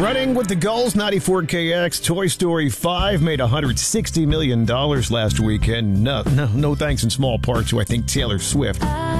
Running with the Gulls, 94KX. Toy Story 5 made $160 million last weekend. No thanks in small part to, I think, Taylor Swift.